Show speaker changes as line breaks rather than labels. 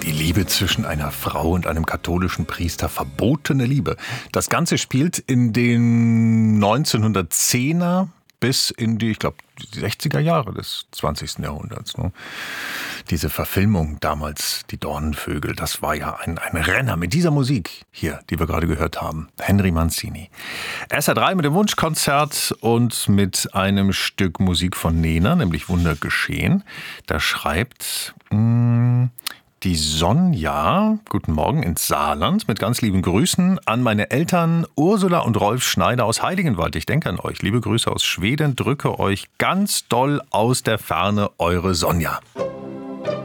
Die Liebe zwischen einer Frau und einem katholischen Priester, verbotene Liebe. Das Ganze spielt in den 1910er bis in die, ich glaube, die 60er Jahre des 20. Jahrhunderts. Ne? Diese Verfilmung damals, die Dornenvögel, das war ja ein Renner mit dieser Musik hier, die wir gerade gehört haben. Henry Mancini. SR3 mit dem Wunschkonzert und mit einem Stück Musik von Nena, nämlich Wunder geschehen. Da schreibt die Sonja, guten Morgen, ins Saarland, mit ganz lieben Grüßen an meine Eltern Ursula und Rolf Schneider aus Heiligenwald. Ich denke an euch. Liebe Grüße aus Schweden, drücke euch ganz doll aus der Ferne, eure Sonja.